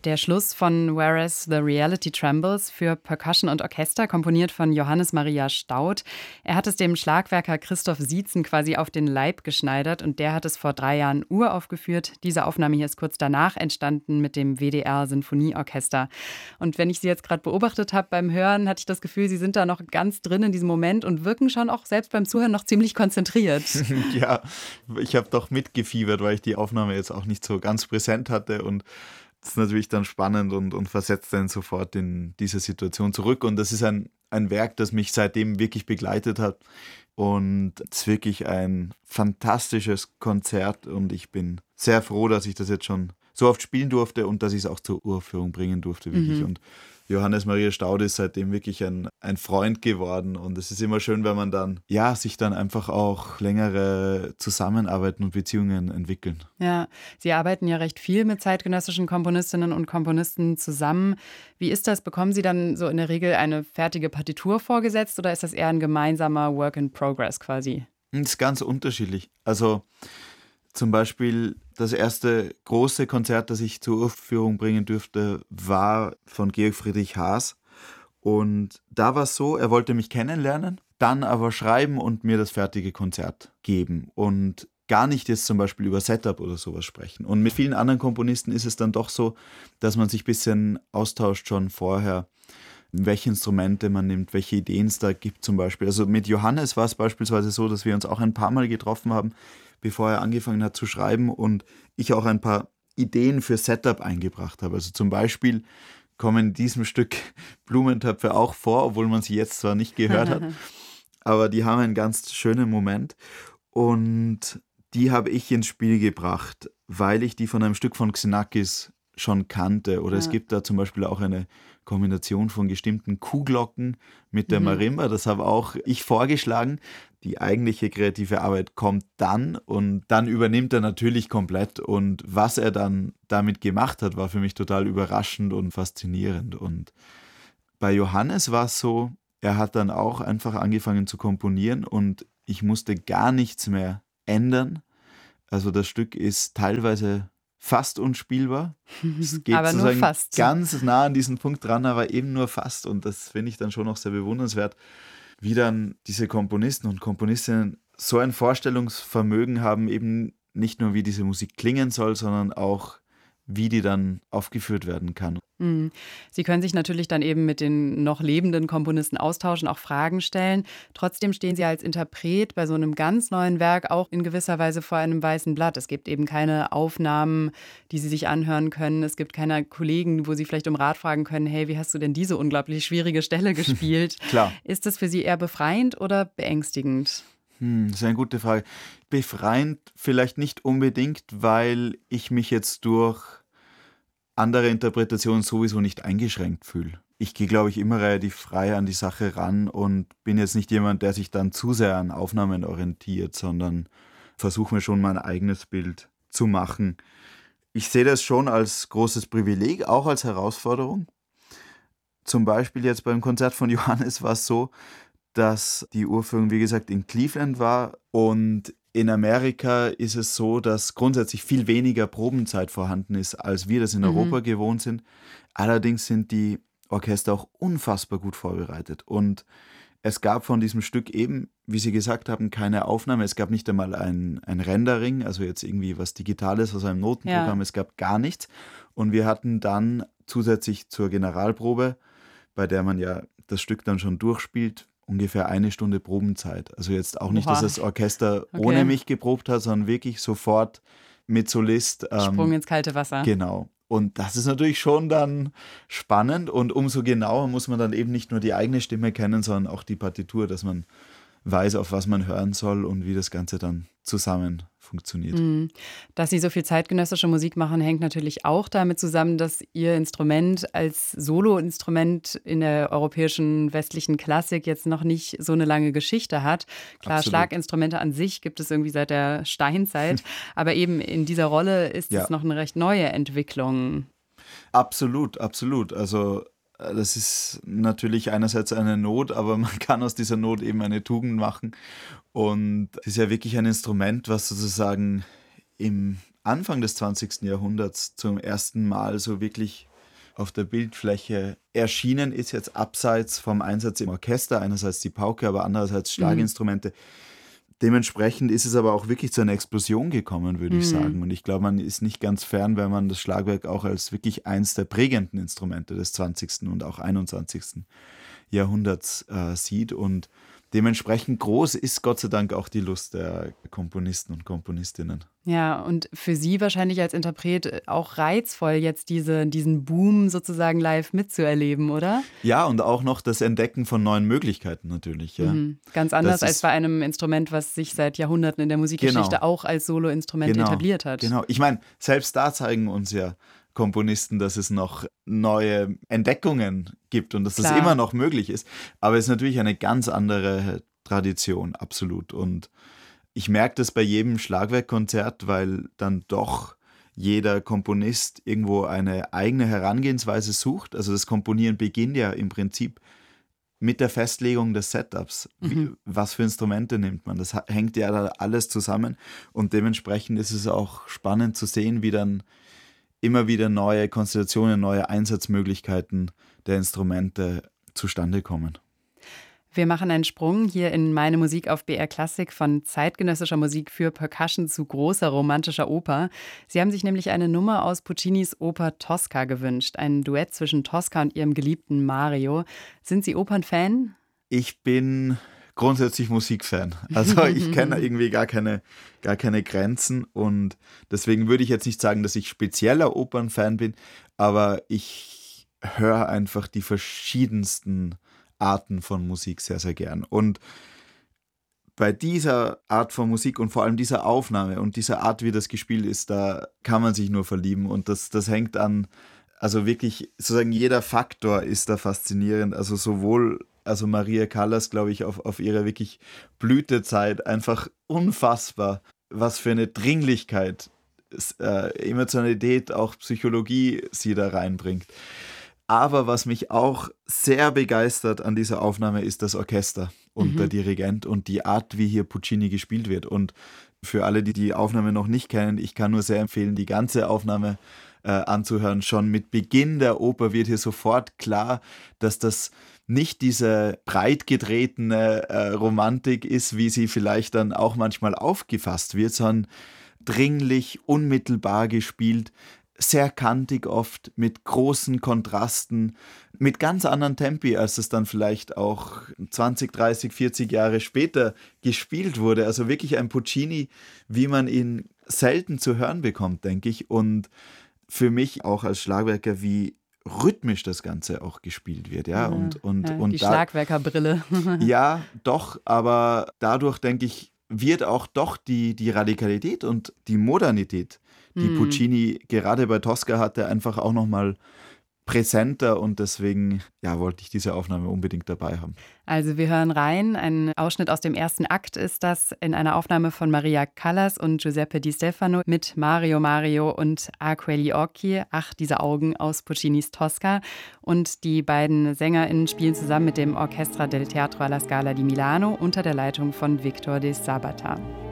Der Schluss von Whereas the Reality Trembles für Percussion und Orchester, komponiert von Johannes Maria Staudt. Er hat es dem Schlagwerker Christoph Sietzen quasi auf den Leib geschneidert und der hat es vor 3 Jahren uraufgeführt. Diese Aufnahme hier ist kurz danach entstanden mit dem WDR Sinfonieorchester. Und wenn ich Sie jetzt gerade beobachtet habe beim Hören, hatte ich das Gefühl, Sie sind da noch ganz drin in diesem Moment und wirken schon auch selbst beim Zuhören noch ziemlich konzentriert. Ja, ich habe doch mitgefiebert, weil ich die Aufnahme jetzt auch nicht so ganz präsent hatte und das ist natürlich dann spannend und versetzt einen sofort in diese Situation zurück. Und das ist ein Werk, das mich seitdem wirklich begleitet hat. Und es ist wirklich ein fantastisches Konzert. Und ich bin sehr froh, dass ich das jetzt schon so oft spielen durfte und dass ich es auch zur Uraufführung bringen durfte. Wirklich. Und Johannes Maria Staudt ist seitdem wirklich ein Freund geworden. Und es ist immer schön, wenn man dann, ja, sich dann einfach auch längere Zusammenarbeiten und Beziehungen entwickeln. Ja, Sie arbeiten ja recht viel mit zeitgenössischen Komponistinnen und Komponisten zusammen. Wie ist das? Bekommen Sie dann so in der Regel eine fertige Partitur vorgesetzt oder ist das eher ein gemeinsamer Work in Progress quasi? Das ist ganz unterschiedlich. Also zum Beispiel das erste große Konzert, das ich zur Uraufführung bringen durfte, war von Georg Friedrich Haas. Und da war es so, er wollte mich kennenlernen, dann aber schreiben und mir das fertige Konzert geben. Und gar nicht jetzt zum Beispiel über Setup oder sowas sprechen. Und mit vielen anderen Komponisten ist es dann doch so, dass man sich ein bisschen austauscht schon vorher, welche Instrumente man nimmt, welche Ideen es da gibt zum Beispiel. Also mit Johannes war es beispielsweise so, dass wir uns auch ein paar Mal getroffen haben, bevor er angefangen hat zu schreiben und ich auch ein paar Ideen für Setup eingebracht habe. Also zum Beispiel kommen in diesem Stück Blumentöpfe auch vor, obwohl man sie jetzt zwar nicht gehört hat, aber die haben einen ganz schönen Moment und die habe ich ins Spiel gebracht, weil ich die von einem Stück von Xenakis schon kannte. Oder es gibt da zum Beispiel auch eine Kombination von gestimmten Kuhglocken mit der Marimba. Das habe auch ich vorgeschlagen. Die eigentliche kreative Arbeit kommt dann und dann übernimmt er natürlich komplett. Und was er dann damit gemacht hat, war für mich total überraschend und faszinierend. Und bei Johannes war es so, er hat dann auch einfach angefangen zu komponieren und ich musste gar nichts mehr ändern. Also das Stück ist teilweise fast unspielbar. Es geht Aber nur sozusagen fast. ganz nah an diesen Punkt dran, aber eben nur fast. Und das finde ich dann schon auch sehr bewundernswert, wie dann diese Komponisten und Komponistinnen so ein Vorstellungsvermögen haben, eben nicht nur wie diese Musik klingen soll, sondern auch wie die dann aufgeführt werden kann. Sie können sich natürlich dann eben mit den noch lebenden Komponisten austauschen, auch Fragen stellen. Trotzdem stehen Sie als Interpret bei so einem ganz neuen Werk auch in gewisser Weise vor einem weißen Blatt. Es gibt eben keine Aufnahmen, die Sie sich anhören können. Es gibt keine Kollegen, wo Sie vielleicht um Rat fragen können, hey, wie hast du denn diese unglaublich schwierige Stelle gespielt? Klar. Ist das für Sie eher befreiend oder beängstigend? Das ist eine gute Frage. Befreiend vielleicht nicht unbedingt, weil ich mich jetzt durch andere Interpretationen sowieso nicht eingeschränkt fühle. Ich gehe, glaube ich, immer relativ frei an die Sache ran und bin jetzt nicht jemand, der sich dann zu sehr an Aufnahmen orientiert, sondern versuche mir schon mein eigenes Bild zu machen. Ich sehe das schon als großes Privileg, auch als Herausforderung. Zum Beispiel jetzt beim Konzert von Johannes war es so, dass die Uraufführung, wie gesagt, in Cleveland war und in Amerika ist es so, dass grundsätzlich viel weniger Probenzeit vorhanden ist, als wir das in Europa gewohnt sind. Allerdings sind die Orchester auch unfassbar gut vorbereitet. Und es gab von diesem Stück eben, wie Sie gesagt haben, keine Aufnahme. Es gab nicht einmal ein Rendering, also jetzt irgendwie was Digitales aus einem Notenprogramm. Ja. Es gab gar nichts. Und wir hatten dann zusätzlich zur Generalprobe, bei der man ja das Stück dann schon durchspielt, ungefähr 1 Stunde Probenzeit. Also jetzt auch nicht, dass das Orchester ohne mich geprobt hat, sondern wirklich sofort mit Solist. Sprung ins kalte Wasser. Genau. Und das ist natürlich schon dann spannend und umso genauer muss man dann eben nicht nur die eigene Stimme kennen, sondern auch die Partitur, dass man weiß, auf was man hören soll und wie das Ganze dann zusammen funktioniert. Dass Sie so viel zeitgenössische Musik machen, hängt natürlich auch damit zusammen, dass Ihr Instrument als Soloinstrument in der europäischen westlichen Klassik jetzt noch nicht so eine lange Geschichte hat. Klar, Absolut. Schlaginstrumente an sich gibt es irgendwie seit der Steinzeit, aber eben in dieser Rolle ist es noch eine recht neue Entwicklung. Absolut, absolut. Also das ist natürlich einerseits eine Not, aber man kann aus dieser Not eben eine Tugend machen. Und es ist ja wirklich ein Instrument, was sozusagen im Anfang des 20. Jahrhunderts zum ersten Mal so wirklich auf der Bildfläche erschienen ist, jetzt abseits vom Einsatz im Orchester, einerseits die Pauke, aber andererseits Schlaginstrumente. Dementsprechend ist es aber auch wirklich zu einer Explosion gekommen, würde ich sagen. Und ich glaube, man ist nicht ganz fern, wenn man das Schlagwerk auch als wirklich eins der prägenden Instrumente des 20. und auch 21. Jahrhunderts sieht. Und dementsprechend groß ist Gott sei Dank auch die Lust der Komponisten und Komponistinnen. Ja, und für Sie wahrscheinlich als Interpret auch reizvoll, jetzt diesen Boom sozusagen live mitzuerleben, oder? Ja, und auch noch das Entdecken von neuen Möglichkeiten natürlich. Ja. Ganz anders als bei einem Instrument, was sich seit Jahrhunderten in der Musikgeschichte auch als Soloinstrument etabliert hat. Genau, ich meine, selbst da zeigen uns ja Komponisten, dass es noch neue Entdeckungen gibt und dass das immer noch möglich ist. Aber es ist natürlich eine ganz andere Tradition, absolut. Und ich merke das bei jedem Schlagwerkkonzert, weil dann doch jeder Komponist irgendwo eine eigene Herangehensweise sucht. Also das Komponieren beginnt ja im Prinzip mit der Festlegung des Setups. Was für Instrumente nimmt man? Das hängt ja da alles zusammen. Und dementsprechend ist es auch spannend zu sehen, wie dann immer wieder neue Konstellationen, neue Einsatzmöglichkeiten der Instrumente zustande kommen. Wir machen einen Sprung hier in meine Musik auf BR Klassik von zeitgenössischer Musik für Percussion zu großer romantischer Oper. Sie haben sich nämlich eine Nummer aus Puccinis Oper Tosca gewünscht, ein Duett zwischen Tosca und ihrem geliebten Mario. Sind Sie Opernfan? Ich bin grundsätzlich Musikfan. Also ich kenne irgendwie gar keine Grenzen und deswegen würde ich jetzt nicht sagen, dass ich spezieller Opernfan bin, aber ich höre einfach die verschiedensten Arten von Musik sehr, sehr gern. Und bei dieser Art von Musik und vor allem dieser Aufnahme und dieser Art, wie das gespielt ist, da kann man sich nur verlieben und das hängt an, also wirklich sozusagen jeder Faktor ist da faszinierend, also sowohl Maria Callas, glaube ich, auf ihrer wirklich Blütezeit einfach unfassbar, was für eine Dringlichkeit, Emotionalität, auch Psychologie sie da reinbringt. Aber was mich auch sehr begeistert an dieser Aufnahme ist das Orchester und der Dirigent und die Art, wie hier Puccini gespielt wird. Und für alle, die die Aufnahme noch nicht kennen, ich kann nur sehr empfehlen, die ganze Aufnahme anzuhören. Schon mit Beginn der Oper wird hier sofort klar, dass das nicht diese breit getretene Romantik ist, wie sie vielleicht dann auch manchmal aufgefasst wird, sondern dringlich, unmittelbar gespielt, sehr kantig oft, mit großen Kontrasten, mit ganz anderen Tempi, als es dann vielleicht auch 20, 30, 40 Jahre später gespielt wurde. Also wirklich ein Puccini, wie man ihn selten zu hören bekommt, denke ich. Und für mich auch als Schlagwerker, wie rhythmisch das Ganze auch gespielt wird. Ja, und die Schlagwerkerbrille. Ja, doch, aber dadurch, denke ich, wird auch doch die Radikalität und die Modernität, die Puccini gerade bei Tosca hatte, einfach auch nochmal präsenter und deswegen wollte ich diese Aufnahme unbedingt dabei haben. Also wir hören rein, ein Ausschnitt aus dem ersten Akt ist das, in einer Aufnahme von Maria Callas und Giuseppe Di Stefano mit Mario und A quegli occhi, ach diese Augen aus Puccinis Tosca, und die beiden SängerInnen spielen zusammen mit dem Orchestra del Teatro alla Scala di Milano unter der Leitung von Victor de Sabata.